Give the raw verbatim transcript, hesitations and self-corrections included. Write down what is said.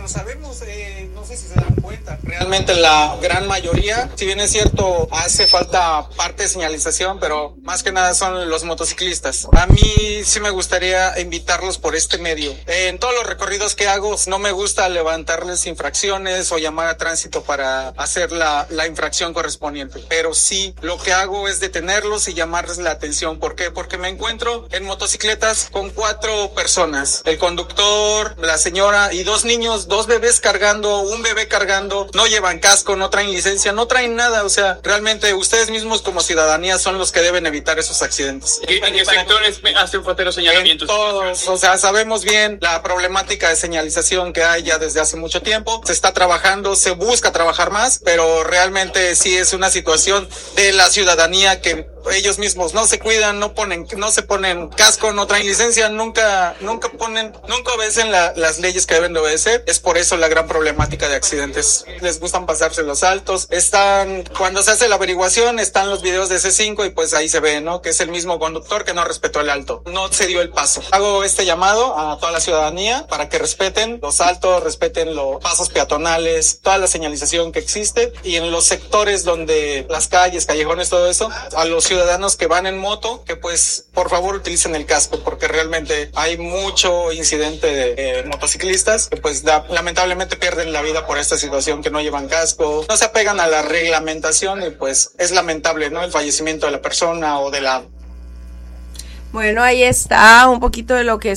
lo sabemos, eh, no sé si se dan cuenta. Realmente la gran mayoría, si bien es cierto, hace falta parte de señalización, pero más que nada son los motociclistas. A mí sí me gustaría invitarlos por este medio. Eh, en todos los recorridos que hago, no me gusta levantarles infracciones o llamar a tránsito para hacer la, la infracción correspondiente, pero sí, lo que hago es detenerlos y llamarles la atención. ¿Por qué? Porque me encuentro en motocicletas con cuatro personas, el conductor, la señora y dos niños, dos bebés cargando, un bebé cargando, no llevan casco, no traen licencia, no traen nada. O sea, realmente ustedes mismos como ciudadanía son los que deben evitar esos accidentes. ¿En qué sectores hacen falta señalamientos? En todos, o sea, sabemos bien la problemática de señalización que hay ya desde hace mucho tiempo. Se está trabajando, se busca trabajar más, pero realmente sí es una situación de la ciudadanía que ellos mismos no se cuidan, no ponen, no se ponen casco, no traen licencia, nunca, nunca ponen, nunca obedecen la, las leyes que deben de obedecer. Es por eso la gran problemática de accidentes. Les gustan pasarse los altos. Están, cuando se hace la averiguación, están los videos de C cinco y pues ahí se ve, ¿no? Que es el mismo conductor que no respetó el alto. No se dio el paso. Hago este llamado a toda la ciudadanía para que respeten los altos, respeten los pasos peatonales, toda la señalización que existe, y en los sectores donde las calles, callejones, todo eso, a los ciudadanos que van en moto, que pues por favor utilicen el casco, porque realmente hay mucho incidente de eh, motociclistas que pues da, lamentablemente pierden la vida por esta situación, que no llevan casco, no se apegan a la reglamentación y pues es lamentable, ¿no? El fallecimiento de la persona o de la... Bueno, ahí está un poquito de lo que